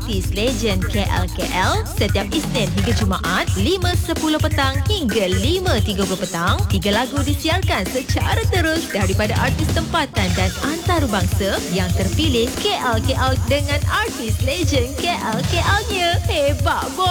artis legend KL setiap Isnin hingga Jumaat 5.10 petang hingga 5.30 petang. 3 lagu disiarkan secara terus daripada artis tempatan dan antarabangsa yang terpilih KL dengan artis legend KL-nya. Hebat, boy!